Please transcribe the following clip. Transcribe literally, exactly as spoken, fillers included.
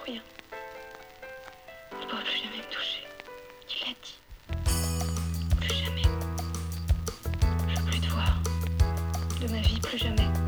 rien. Il ne pourra plus jamais me toucher. Il l'a dit. Plus jamais. Je veux plus te voir. De ma vie, plus jamais.